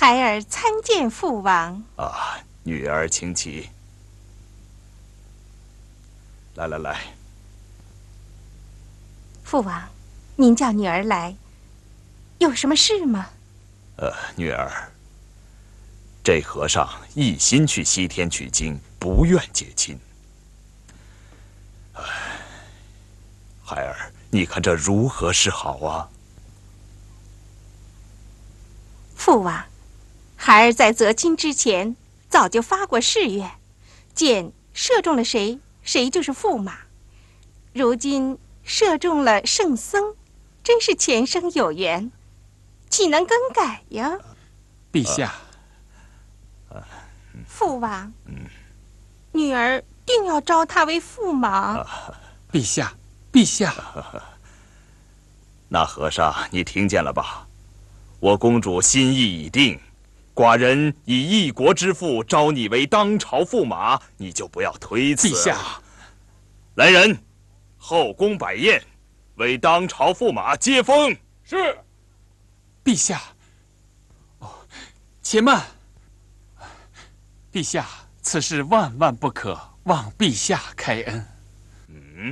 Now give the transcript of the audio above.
孩儿参见父王。 啊，女儿请起。来来来， 父王，您叫女儿来，有什么事吗？ 女儿，这和尚一心去西天取经，不愿结亲。孩儿，你看这如何是好啊？ 父王，孩儿在择亲之前早就发过誓愿，见射中了谁，谁就是驸马。如今射中了圣僧，真是前生有缘，岂能更改呀？ 陛下， 父王，女儿定要招他为驸马。 陛下，陛下， 那和尚，你听见了吧？我公主心意已定，寡人以一国之父招你为当朝驸马，你就不要推辞。 陛下， 来人，后宫摆宴，为当朝驸马接风。 是。陛下，哦，且慢。陛下，此事万万不可，望陛下开恩。